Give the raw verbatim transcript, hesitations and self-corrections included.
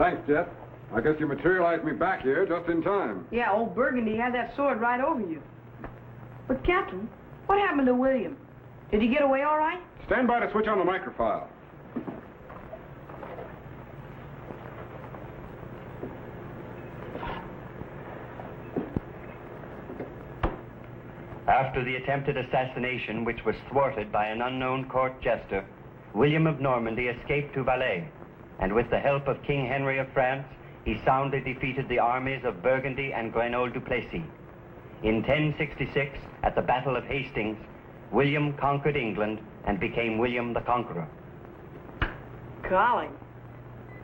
Thanks, Jet. I guess you materialized me back here just in time. Yeah, old Burgundy had that sword right over you. But, Captain, what happened to William? Did he get away all right? Stand by to switch on the microfile. After the attempted assassination, which was thwarted by an unknown court jester, William of Normandy escaped to Valais, and with the help of King Henry of France, he soundly defeated the armies of Burgundy and Grenoble du Plessis. In ten sixty-six, at the Battle of Hastings, William conquered England and became William the Conqueror. Golly.